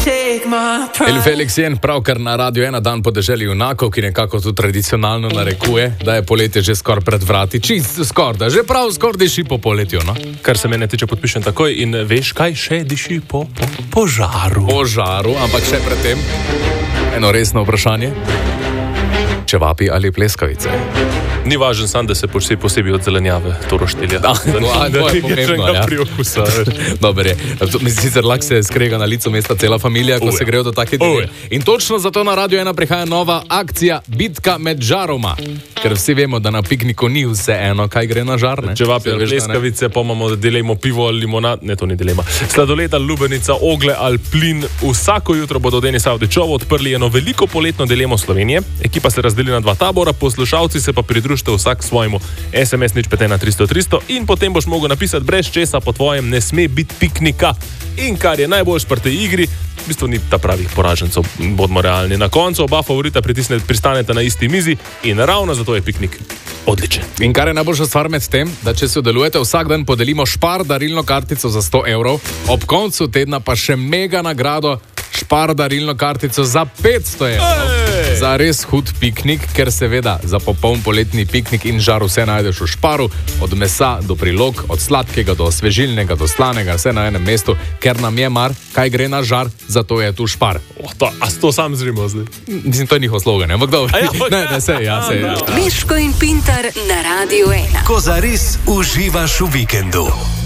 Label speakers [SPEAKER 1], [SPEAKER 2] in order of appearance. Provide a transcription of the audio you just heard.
[SPEAKER 1] El Felix Jen, pravkar na Radio 1 dan podeželju junakov, ki nekako tu tradicionalno narekuje, da je poletje že skoraj pred vrati. Čist skoraj, da že prav skoraj diši po poletju, no?
[SPEAKER 2] Kar se mene tiče, podpišem takoj in veš, kaj še diši po požaru.
[SPEAKER 1] Požaru, ampak še predtem eno resno vprašanje. Čevapi ali pleskavice?
[SPEAKER 2] Ni važen sam, da se posebej od zelenjave to roštilja.
[SPEAKER 1] Da je pomembno, ja.
[SPEAKER 2] Priokusa.
[SPEAKER 1] Dobar je. Sicer lahko se skrega na licu mesta cela familija, ko se grejo do take dele. In točno zato na Radio 1 prihaja nova akcija Bitka med žaroma. Ker vsi vemo, da na pikniku ni vse eno, kaj gre na žar, ne?
[SPEAKER 2] Čevapi ali pleskavice, pa imamo, da delimo pivo ali limonad. Ne, to ni dilema. Sladoled ali lubenica, ogle ali plin. Vsako jutro bodo Denis Avdićovo odprli eno veliko poletno dilemo Slovenije. Ekipa se razdeli na dva tabora, poslušalci se pa pridružite vsak svojemu SMS 051300 in potem boš mogel napisati, brez česa po tvojem ne sme biti piknika. In kar je najboljš pri tej igri, v bistvu ni ta pravih poražencev, bodimo realni. Na koncu oba favorita pristaneta na isti mizi in ravno zato je piknik odličen.
[SPEAKER 1] In kar je najboljša stvar med tem, da če sodelujete, vsak dan podelimo Spar darilno kartico za 100 evrov, ob koncu tedna pa še mega nagrado Spar darilno kartico za 500 evrov. Za res hud piknik, ker seveda za popoln poletni piknik in žar vse najdeš v Sparu, od mesa do prilog, od sladkega do osvežilnega, do slanega, vse na enem mestu, ker nam je mar, kaj gre na žar, zato je tu Spar.
[SPEAKER 2] A to sam zrimo zdaj?
[SPEAKER 1] Mislim, to je njihov slogan, ampak dobro. Ne, sej.
[SPEAKER 3] Miško in Pintar na Radio 1.
[SPEAKER 4] Ko zares uživaš v vikendu.